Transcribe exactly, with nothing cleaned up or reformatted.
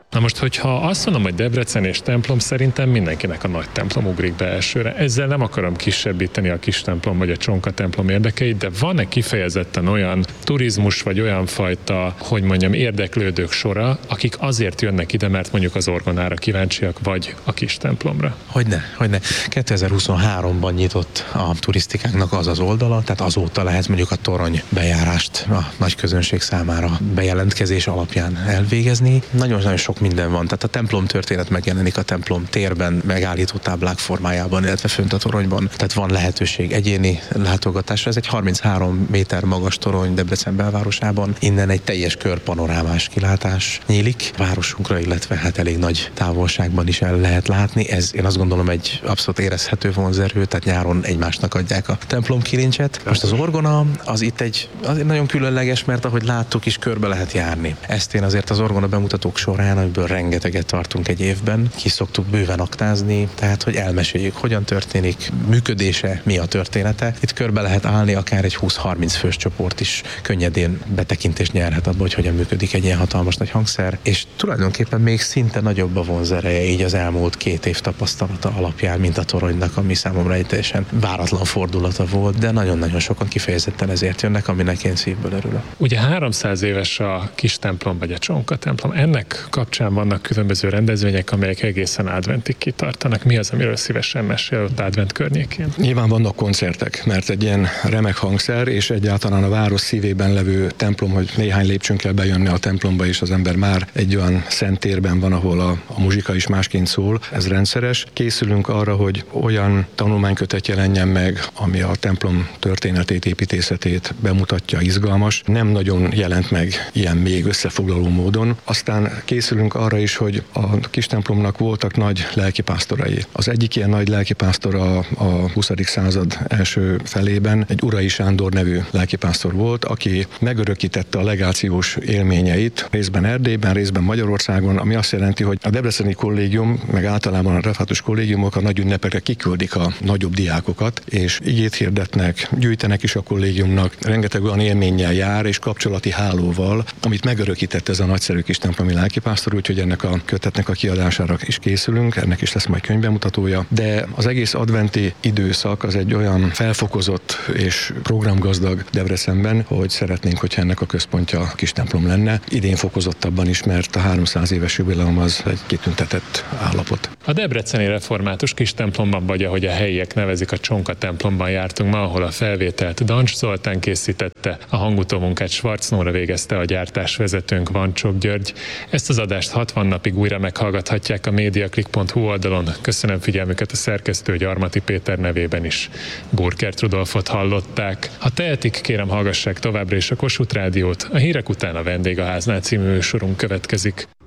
Na most, hogyha azt mondom, hogy Debrecen és templom, szerintem mindenkinek a nagy templom ugrik be elsőre. Ezzel nem akarom kisebbíteni a kis templom vagy a csonka templom érdekeit, de van-e kifejezetten olyan turizmus vagy olyan fajta, hogy mondjam, érdeklődők sora, akik azért jönnek ide, mert mondjuk az orgonára kíváncsiak, vagy a kis templomra? Hogyne, hogyne. kétezer-huszonháromban nyitott a turisztikánknak az az oldala, tehát azóta lehet mondjuk a torony bejárást a nagy közönség számára bejelentkezés alapján elvégezni. Nagyon-nagyon sok minden van, tehát a templom történet megjelenik a templom térben, megállító táblák formájában, illetve fönt a toronyban, tehát van lehetőség egyéni látogatásra. Ez egy harminchárom méter magas torony Debrecen belvárosában, innen egy teljes körpanorámás kilátás nyílik városunkra, illetve hát elég nagy távolságban is el lehet látni. Ez én azt gondolom egy abszolút érezhető vonzerő, tehát nyáron egymásnak adják a templom kilincset. Most az orgona az itt egy azért nagyon különleges, mert ahogy láttuk is körbe lehet járni. Ezt én azért az orgona bemutatók során, amiből rengeteget tartunk egy évben, ki szoktuk bőven aktázni, tehát hogy elmeséljük, hogyan történik, működése, mi a története. Itt körbe lehet állni, akár egy húsz-harminc fős csoport is könnyedén betekintést nyerhet abba, hogy hogyan működik egy ilyen hatalmas nagy hangszer, és tulajdonképpen még szinte nagyobb a vonzereje így az elmúlt két év tapasztalata alapján, mint a toronynak, ami számomra egy teljesen váratlan fordulata volt, de nagyon-nagyon sokan kifejezetten ezért jönnek, aminek én szívből örülök. Ugye háromszáz éves a kis templom vagy a csonka templom, ennek kapcsán vannak különböző rendezvények, amelyek egészen adventig kitartanak. Mi az, amiről szívesen mesél ott advent környékén? Nyilván vannak koncertek, mert egy ilyen remek hangszer, és egyáltalán a város szívében levő templom, hogy néhány lépcsőn kell bejönni a templomba, és az ember már egy olyan szent térben van, ahol a, a muzsika is másként szól. Ez rendszeres. Készülünk arra, hogy olyan tanulmánykötet jelenjen meg, ami a templom történetét, építészetét bemutatja, izgalmas. Nem nagyon jelent meg ilyen még összefoglaló módon. Aztán készülünk arra is, hogy a kis templomnak voltak nagy lelkipásztorai. Az egyik ilyen nagy lelkipásztor a, a huszadik század első felében egy Urai Sándor nevű lelkipásztor volt, aki megörökítette a legációs élményeit részben Erdélyben, részben Magyarországon, ami azt jelenti, hogy a debreceni kollégium, meg általában a református kollégiumok a nagy ünnepekre kiküldik a nagyobb diákokat, és igét hirdetnek, gyűjtenek is a kollégiumnak, rengeteg olyan élménnyel jár, és kapcsolati hálóval, amit megörökített ez a nagyszerű kis templomi lelkipásztor, úgyhogy ennek a kötetnek a kiadására is készülünk, ennek is lesz majd könyvbemutatója, de az egész adventi időszak az egy olyan felfokozott és programgazdag Debrecenben, hogy szeretnénk, hogyha ennek a központja a kis templom lenne. Idén fokozottabban is, mert a háromszáz éves jubileum az egy kitüntetett állapot. A debreceni református kis templomban, vagy ahogy a helyiek nevezik, a csonka templomban jártunk ma, ahol a felvételt Dancs Zoltán készítette, a hangutómunkát Schwarz Nóra végezte, a gyártásvezetőnk Vancsok György. Ezt az adást hatvan napig újra meghallgathatják a mediaclick pont hu oldalon. Köszönöm figyelmüket a szerkesztő Gyarmati Péter nevében is. Burkert Rudolfot hallották. Ha tehetik, kérem hallgassák továbbra is a Kossuth Rádiót. A hírek után a Vendégháznál című műsorunk következik.